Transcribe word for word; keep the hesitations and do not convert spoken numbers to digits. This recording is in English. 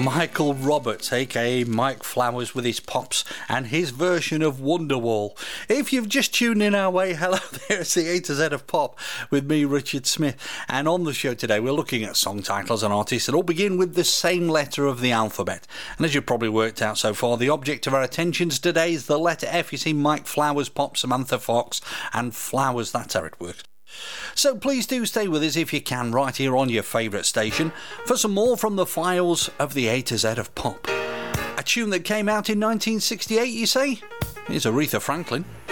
Michael Roberts, aka Mike Flowers, with his pops and his version of Wonderwall. If you've just tuned in our way, hello there, it's the A to Z of Pop with me, Richard Smith. And on the show today, we're looking at song titles and artists that all begin with the same letter of the alphabet. And as you've probably worked out so far, the object of our attentions today is the letter F. You see, Mike Flowers, Pop, Samantha Fox, and Flowers. That's how it works. So please do stay with us if you can, right here on your favourite station, for some more from the files of the A to Z of Pop. A tune that came out in nineteen sixty-eight, you say? Here's Aretha Franklin.